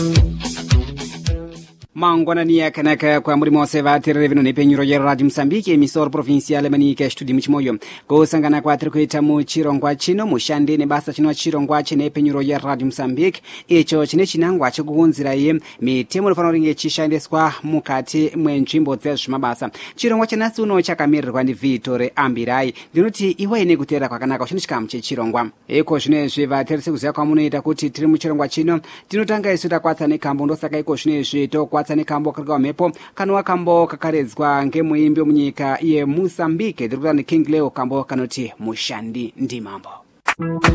Mangwanani yakanaka kwa muri mose vatirire vino nepenyuro ya Radio Msambiki emisoro provinciale manika estudi muchimoyo kusangana kwa kuita mu chirongwa chino mushande ne basa chino chirongwa chine penyuro ya Radio Msambiki icho chine chinangwa chikuunzira ye mitemo rofano ringe chishandiswa mukati mwenjimbo dzezvimabasa chirongwa chanasi uno chakamirirwa ndi Vitore Ambirai ndinoti iwaine kutera kwakanaka chino chikamu chechirongwa eko zvinezvi vaterese kuziya kwamunoita kuti tiri muchirongwa chino tinotanga isu takwatsa nekambo ndosaka iko zvinezvi tokwatsa nekambo kakwa mhepo kanwa kambo kakaredzwa ngemuimbi munyika ye Mozambique dirikuta ne King Leo kambo kanoti mushandi ndimambo.